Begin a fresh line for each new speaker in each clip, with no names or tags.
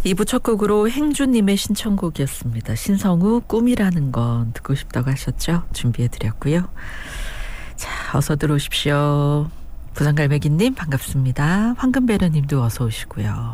2부 첫 곡으로 행주님의 신청곡이었습니다. 신성우 꿈이라는 건 듣고 싶다고 하셨죠? 준비해드렸고요. 자, 어서 들어오십시오. 부산갈매기님 반갑습니다. 황금배려님도 어서 오시고요.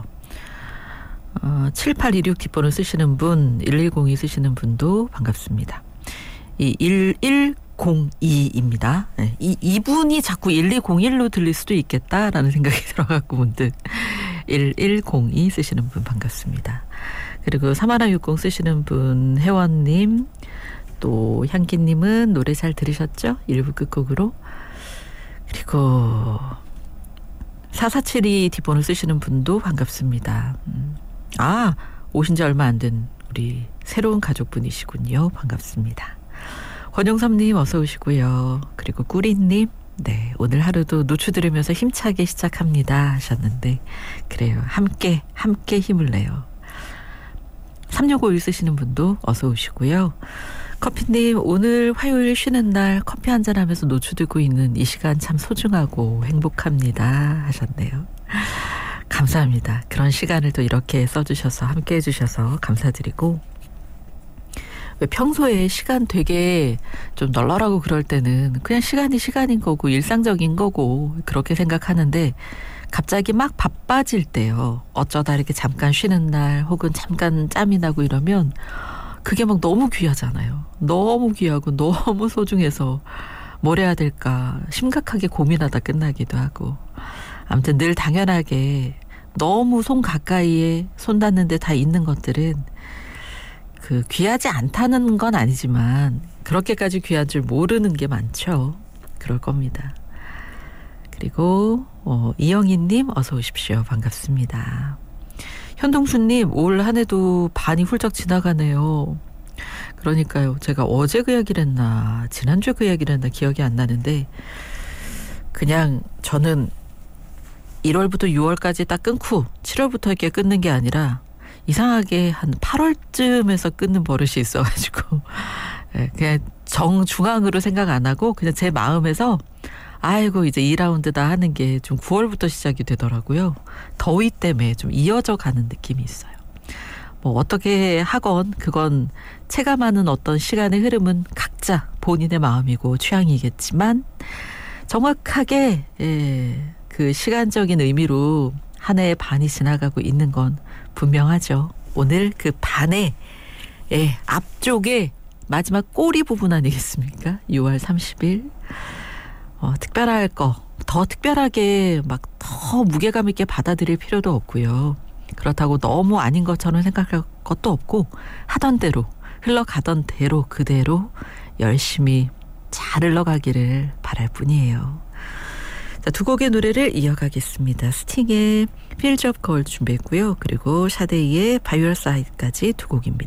7826 뒷번호 쓰시는 분, 1102 쓰시는 분도 반갑습니다. 이 1102입니다. 네, 이분이 자꾸 1201로 들릴 수도 있겠다라는 생각이 들어갖고 문득 1102 쓰시는 분 반갑습니다. 그리고 3160 쓰시는 분 혜원님, 또 향기님은 노래 잘 들으셨죠? 1부 끝곡으로. 그리고 4472 뒷번호 쓰시는 분도 반갑습니다. 오신 지 얼마 안 된 우리 새로운 가족분이시군요. 반갑습니다. 권영섭님 어서 오시고요. 그리고 꾸리님, 네, 오늘 하루도 노추 들으면서 힘차게 시작합니다 하셨는데, 그래요. 함께 힘을 내요. 3651 쓰시는 분도 어서 오시고요. 커피님, 오늘 화요일 쉬는 날 커피 한잔 하면서 노추 들고 있는 이 시간 참 소중하고 행복합니다 하셨네요. 감사합니다. 그런 시간을 또 이렇게 써주셔서 함께 해주셔서 감사드리고, 왜 평소에 시간 되게 좀 널널하고 그럴 때는 그냥 시간이 시간인 거고 일상적인 거고 그렇게 생각하는데, 갑자기 막 바빠질 때요, 어쩌다 이렇게 잠깐 쉬는 날 혹은 잠깐 짬이 나고 이러면 그게 막 너무 귀하잖아요. 너무 귀하고 너무 소중해서 뭘 해야 될까 심각하게 고민하다 끝나기도 하고, 아무튼 늘 당연하게 너무 손 가까이에 손 닿는데 다 있는 것들은 그 귀하지 않다는 건 아니지만 그렇게까지 귀한 줄 모르는 게 많죠. 그럴 겁니다. 그리고 이영희님 어서 오십시오. 반갑습니다. 현동수님, 올 한 해도 반이 훌쩍 지나가네요. 그러니까요. 제가 어제 그 이야기를 했나 지난주에 그 이야기를 했나 기억이 안 나는데, 그냥 저는 1월부터 6월까지 딱 끊고 7월부터 이렇게 끊는 게 아니라 이상하게 한 8월쯤에서 끊는 버릇이 있어가지고 그냥 정중앙으로 생각 안 하고 그냥 제 마음에서 아이고 이제 2라운드다 하는 게 좀 9월부터 시작이 되더라고요. 더위 때문에 좀 이어져 가는 느낌이 있어요. 뭐 어떻게 하건 그건 체감하는 어떤 시간의 흐름은 각자 본인의 마음이고 취향이겠지만, 정확하게 그 시간적인 의미로 한 해의 반이 지나가고 있는 건 분명하죠. 오늘 그 반의 앞쪽에 마지막 꼬리 부분 아니겠습니까? 6월 30일. 특별할 거, 더 특별하게 막 더 무게감 있게 받아들일 필요도 없고요. 그렇다고 너무 아닌 것처럼 생각할 것도 없고, 하던 대로 흘러가던 대로 그대로 열심히 잘 흘러가기를 바랄 뿐이에요. 자, 두 곡의 노래를 이어가겠습니다. 스팅의 Fields of Gold 준비했고요. 그리고 샤데이의 By Your Side까지 두 곡입니다.